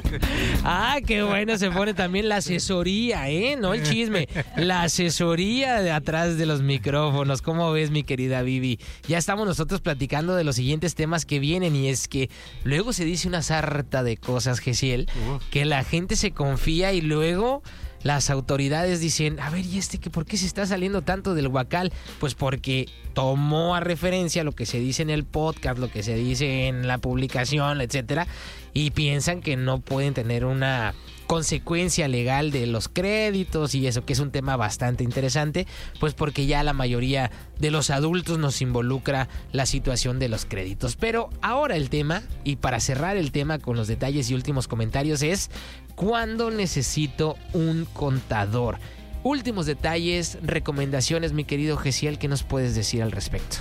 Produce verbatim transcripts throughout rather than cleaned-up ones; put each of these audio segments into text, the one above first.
Ah, qué bueno, se pone también la asesoría, ¿eh? No el chisme, la asesoría de atrás de los micrófonos. ¿Cómo ves, mi querida Vivi? Ya estamos nosotros platicando de los siguientes temas que vienen y es que luego se dice una sarta de cosas, Gesiel, uh. que la gente se confía y luego las autoridades dicen, a ver, ¿y este que por qué se está saliendo tanto del huacal? Pues porque tomó a referencia lo que se dice en el podcast, lo que se dice en la publicación, etcétera, y piensan que no pueden tener una consecuencia legal de los créditos y eso, que es un tema bastante interesante, pues porque ya la mayoría de los adultos nos involucra la situación de los créditos. Pero ahora el tema, y para cerrar el tema con los detalles y últimos comentarios, es ¿cuándo necesito un contador? Últimos detalles, recomendaciones, mi querido Gesiel, ¿qué nos puedes decir al respecto?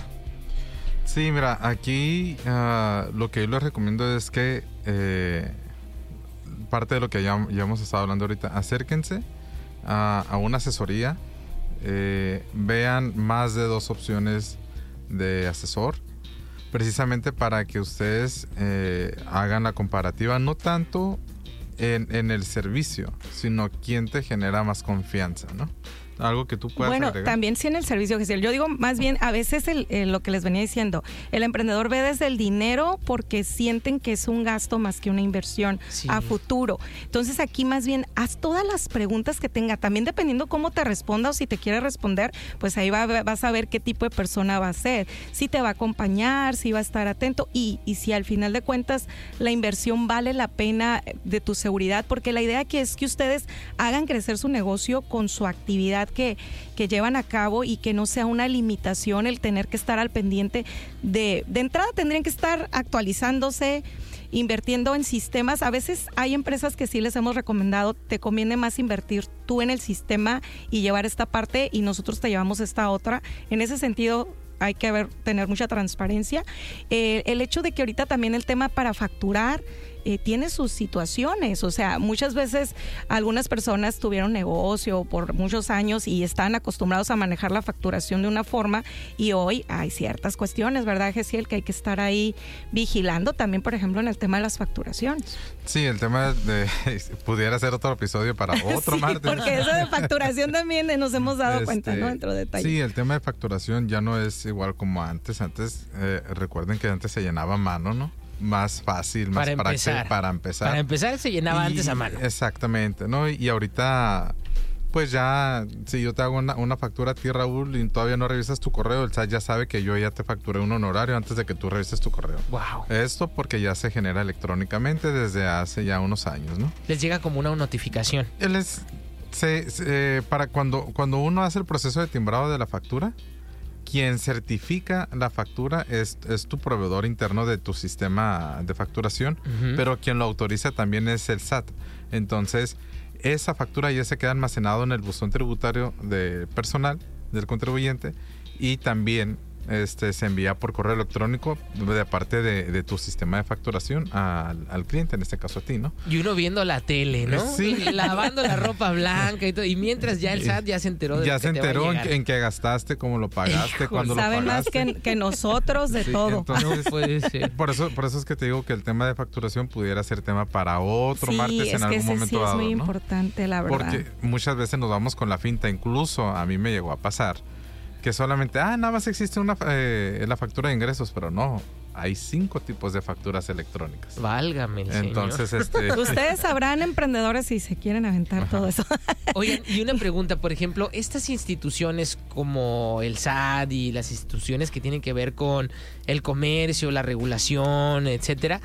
Sí, mira, aquí uh, lo que yo les recomiendo es que eh, parte de lo que ya, ya hemos estado hablando ahorita, acérquense a, a una asesoría, eh, vean más de dos opciones de asesor, precisamente para que ustedes eh, hagan la comparativa, no tanto en, en el servicio, sino quién te genera más confianza, ¿no? Algo que tú puedas bueno, agregar. También sí en el servicio, Gesiel. Yo digo más bien, a veces el, el, lo que les venía diciendo, el emprendedor ve desde el dinero porque sienten que es un gasto más que una inversión sí. a futuro. Entonces aquí más bien haz todas las preguntas que tenga, también dependiendo cómo te responda o si te quiere responder, pues ahí va, vas a ver qué tipo de persona va a ser, si te va a acompañar, si va a estar atento y, y si al final de cuentas la inversión vale la pena de tu seguridad, porque la idea aquí es que ustedes hagan crecer su negocio con su actividad Que, que llevan a cabo y que no sea una limitación el tener que estar al pendiente de, de entrada tendrían que estar actualizándose, invirtiendo en sistemas. A veces hay empresas que sí les hemos recomendado, te conviene más invertir tú en el sistema y llevar esta parte y nosotros te llevamos esta otra. En ese sentido hay que haber, tener mucha transparencia. Eh, el hecho de que ahorita también el tema para facturar eh, tiene sus situaciones, o sea, muchas veces algunas personas tuvieron negocio por muchos años y están acostumbrados a manejar la facturación de una forma y hoy hay ciertas cuestiones, ¿verdad, Gesiel? Que hay que estar ahí vigilando también, por ejemplo, en el tema de las facturaciones. Sí, el tema de pudiera ser otro episodio para otro sí, martes. Porque eso de facturación también nos hemos dado este, cuenta, ¿no? Dentro de detalles. Sí, el tema de facturación ya no es igual como antes. Antes, eh, recuerden que antes se llenaba a mano, ¿no? Más fácil, más para empezar. práctico para empezar. Para empezar se llenaba y, antes a mano. Exactamente, ¿no? Y ahorita, pues ya, si yo te hago una, una factura a ti, Raúl, y todavía no revisas tu correo, el S A T ya sabe que yo ya te facturé un honorario antes de que tú revises tu correo. Wow. Esto porque ya se genera electrónicamente desde hace ya unos años, ¿no? Les llega como una notificación. Él es, se, se, para cuando, cuando uno hace el proceso de timbrado de la factura, quien certifica la factura es, es tu proveedor interno de tu sistema de facturación, uh-huh. pero quien lo autoriza también es el S A T. Entonces, esa factura ya se queda almacenado en el buzón tributario de personal del contribuyente y también este, se envía por correo electrónico de parte de, de tu sistema de facturación al, al cliente, en este caso a ti, ¿no? Y uno viendo la tele, ¿no? Sí. Lavando la ropa blanca y todo. Y mientras ya el S A T ya se enteró de ya lo se que enteró te va a en, que, en qué gastaste, cómo lo pagaste, Hijo, cuándo lo pagaste. sabe más que, que nosotros de sí, todo. Entonces, no puede ser. Por eso, por eso es que te digo que el tema de facturación pudiera ser tema para otro sí, martes en algún momento sí dado, es muy ¿no? importante, la verdad. Porque muchas veces nos vamos con la finta. Incluso a mí me llegó a pasar que solamente, ah, nada más existe una eh, la factura de ingresos, pero no, hay cinco tipos de facturas electrónicas. Válgame el Entonces, señor. este... Ustedes sabrán, emprendedores, si se quieren aventar Ajá. todo eso. Oigan, y una pregunta, por ejemplo, estas instituciones como el S A T y las instituciones que tienen que ver con el comercio, la regulación, etcétera,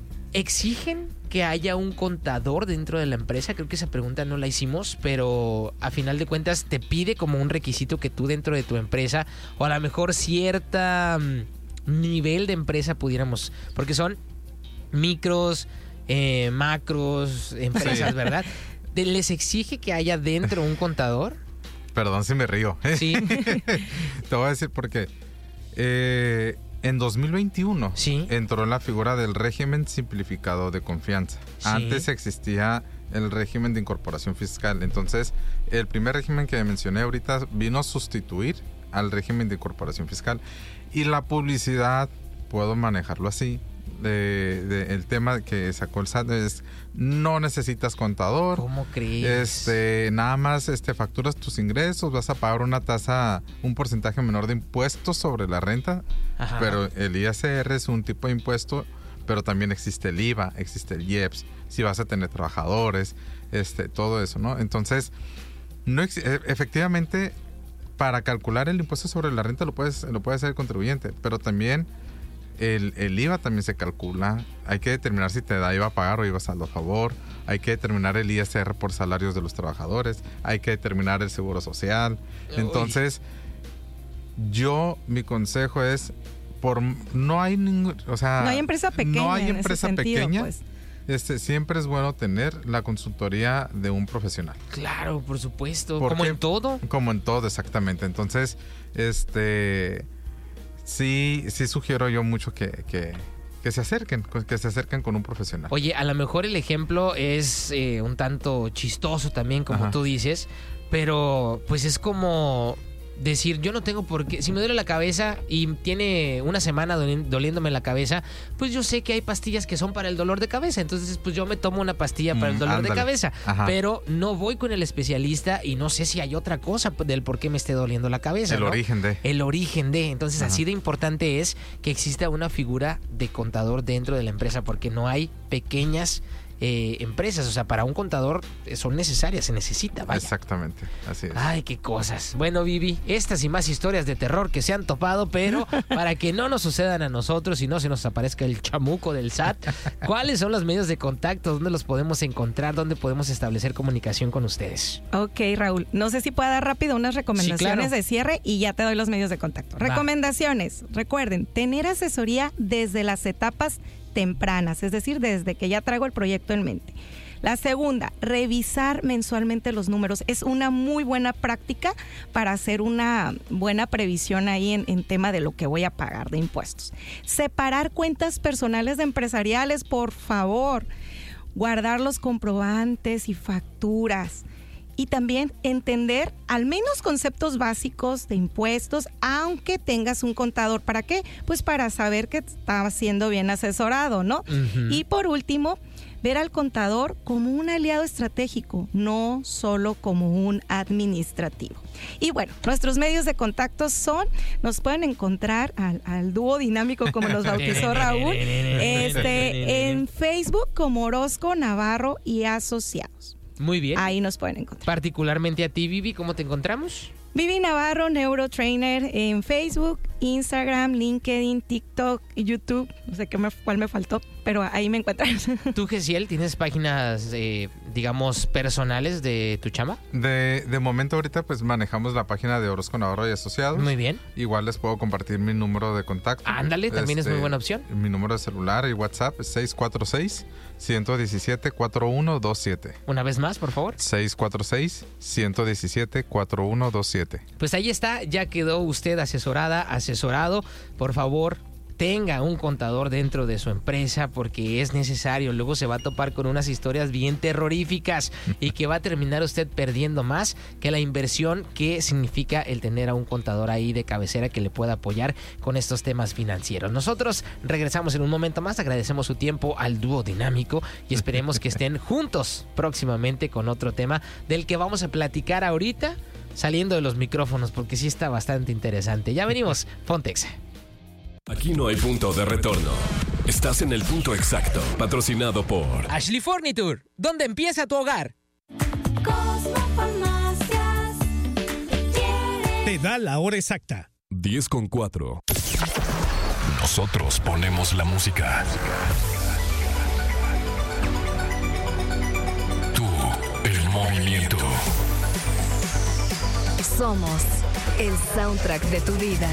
¿exigen que haya un contador dentro de la empresa? Creo que esa pregunta no la hicimos, pero a final de cuentas te pide como un requisito que tú dentro de tu empresa, o a lo mejor cierta um, nivel de empresa pudiéramos, porque son micros, eh, macros, empresas, sí. ¿verdad? ¿Les exige que haya dentro un contador? Perdón si me río. Sí. Te voy a decir por qué. Eh... En dos mil veintiuno ¿Sí? entró la figura del régimen simplificado de confianza. Sí. Antes existía el régimen de incorporación fiscal. Entonces, el primer régimen que mencioné ahorita vino a sustituir al régimen de incorporación fiscal. Y la publicidad, puedo manejarlo así, de, de el tema que sacó el S A T es no necesitas contador. ¿Cómo crees? Este, nada más este, facturas tus ingresos, vas a pagar una tasa, un porcentaje menor de impuestos sobre la renta, Ajá. pero el I S R es un tipo de impuesto, pero también existe el I V A, existe el I E P S, si vas a tener trabajadores, este, todo eso, ¿no? Entonces, no ex- efectivamente, para calcular el impuesto sobre la renta lo puedes, lo puede hacer el contribuyente, pero también el, el I V A también se calcula. Hay que determinar si te da I V A a pagar o I V A saldo a favor. Hay que determinar el I S R por salarios de los trabajadores. Hay que determinar el seguro social. Entonces, yo, mi consejo es, por no hay ningún, o sea, no hay empresa pequeña. No hay en empresa ese sentido, pequeña. Pues. Este, siempre es bueno tener la consultoría de un profesional. Claro, por supuesto. Porque, como en todo. Como en todo, exactamente. Entonces, este, sí, sí sugiero yo mucho que, que, que se acerquen, que se acerquen con un profesional. Oye, a lo mejor el ejemplo es eh, un tanto chistoso también, como Ajá. tú dices, pero pues es como decir, yo no tengo por qué, si me duele la cabeza y tiene una semana doliéndome la cabeza, pues yo sé que hay pastillas que son para el dolor de cabeza, entonces pues yo me tomo una pastilla para el dolor mm, de cabeza, Ajá. pero no voy con el especialista y no sé si hay otra cosa del por qué me esté doliendo la cabeza. El ¿no? origen de. El origen de, entonces Ajá. así de importante es que exista una figura de contador dentro de la empresa, porque no hay pequeñas Eh, empresas, o sea, para un contador son necesarias, se necesita, vaya. Exactamente, así es. Ay, qué cosas. Bueno, Vivi, estas y más historias de terror que se han topado, pero para que no nos sucedan a nosotros y no se nos aparezca el chamuco del S A T, ¿cuáles son los medios de contacto? ¿Dónde los podemos encontrar? ¿Dónde podemos establecer comunicación con ustedes? Ok, Raúl, no sé si pueda dar rápido unas recomendaciones sí, claro. de cierre y ya te doy los medios de contacto. Va. Recomendaciones, recuerden, tener asesoría desde las etapas tempranas, es decir, desde que ya traigo el proyecto en mente. La segunda, revisar mensualmente los números. Es una muy buena práctica para hacer una buena previsión ahí en, en tema de lo que voy a pagar de impuestos. Separar cuentas personales de empresariales, por favor. Guardar los comprobantes y facturas. Y también entender al menos conceptos básicos de impuestos, aunque tengas un contador. ¿Para qué? Pues para saber que está siendo bien asesorado, ¿no? Uh-huh. Y por último, ver al contador como un aliado estratégico, no solo como un administrativo. Y bueno, nuestros medios de contacto son, nos pueden encontrar al, al dúo dinámico, como nos bautizó Raúl, este, en Facebook como Orozco, Navarro y Asociados. Muy bien. Ahí nos pueden encontrar. Particularmente a ti, Vivi, ¿cómo te encontramos? Vivi Navarro, Neurotrainer, en Facebook, Instagram, LinkedIn, TikTok, YouTube. No sé qué me, cuál me faltó, pero ahí me encuentran. ¿Tú, Gesiel, tienes páginas, eh, digamos, personales de tu chamba? De, de momento ahorita pues manejamos la página de Orozco Navarro y Asociados. Muy bien. Igual les puedo compartir mi número de contacto. Ándale, también este, es muy buena opción. Mi número de celular y WhatsApp es seis cuatro seis, uno uno siete, cuatro uno dos siete. Una vez más, por favor. seis cuatro seis, uno uno siete, cuatro uno dos siete. Pues ahí está, ya quedó usted asesorada, asesorado. Por favor, tenga un contador dentro de su empresa porque es necesario. Luego se va a topar con unas historias bien terroríficas y que va a terminar usted perdiendo más que la inversión que significa el tener a un contador ahí de cabecera que le pueda apoyar con estos temas financieros. Nosotros regresamos en un momento más, agradecemos su tiempo al dúo dinámico y esperemos que estén juntos próximamente con otro tema del que vamos a platicar ahorita saliendo de los micrófonos porque sí está bastante interesante. Ya venimos, Pontex. Aquí no hay punto de retorno. Estás en el punto exacto, patrocinado por Ashley Furniture, donde empieza tu hogar. Te da la hora exacta. diez con cuatro. Nosotros ponemos la música. Tú, el movimiento. Somos el soundtrack de tu vida.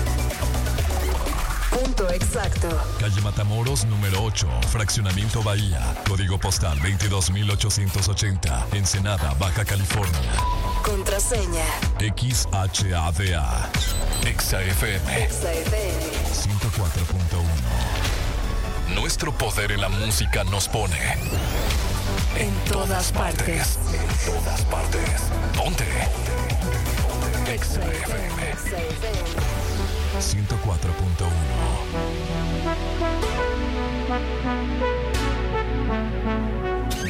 Punto exacto. Calle Matamoros, número ocho, Fraccionamiento Bahía. Código postal veintidós mil ochocientos ochenta. Ensenada, Baja California. Contraseña X H A D A. Exa F M. Exa F M ciento cuatro punto uno. Nuestro poder en la música nos pone en todas partes. En todas partes. ¿Dónde? Exa F M ciento cuatro punto uno.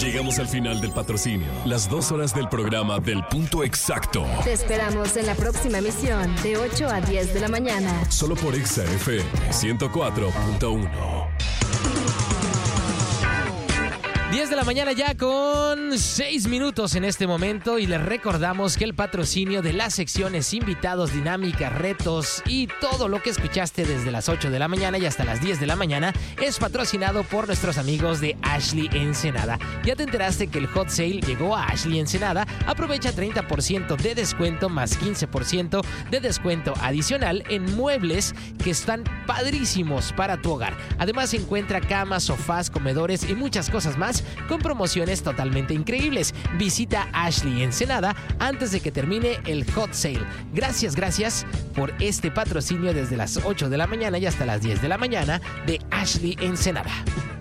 Llegamos al final del patrocinio. Las dos horas del programa del punto exacto. Te esperamos en la próxima emisión de ocho a diez de la mañana. Solo por Exa F M ciento cuatro punto uno. diez de la mañana ya con seis minutos en este momento y les recordamos que el patrocinio de las secciones invitados, dinámicas, retos y todo lo que escuchaste desde las ocho de la mañana y hasta las diez de la mañana es patrocinado por nuestros amigos de Ashley Ensenada. ¿Ya te enteraste que el Hot Sale llegó a Ashley Ensenada? Aprovecha treinta por ciento de descuento más quince por ciento de descuento adicional en muebles que están padrísimos para tu hogar. Además encuentra camas, sofás, comedores y muchas cosas más con promociones totalmente increíbles. Visita Ashley Ensenada antes de que termine el Hot Sale. Gracias, gracias por este patrocinio desde las ocho de la mañana y hasta las diez de la mañana de Ashley Ensenada.